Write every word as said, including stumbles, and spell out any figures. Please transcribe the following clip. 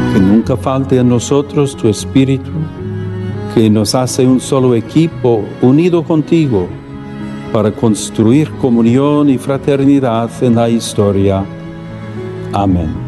Que nunca falte a nosotros tu espíritu, que nos hace un solo equipo unido contigo para construir comunión y fraternidad en la historia. Amén.